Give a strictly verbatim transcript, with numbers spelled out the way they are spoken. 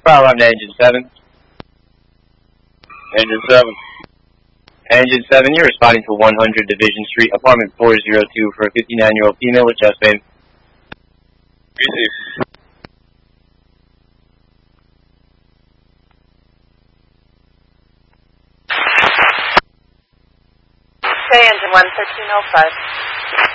Fire alarm to engine seven. Engine seven. Engine seven, you're responding to one hundred Division Street, apartment four oh two for a fifty-nine-year-old female with chest pain. Receive. Okay, engine one, thirteen oh five.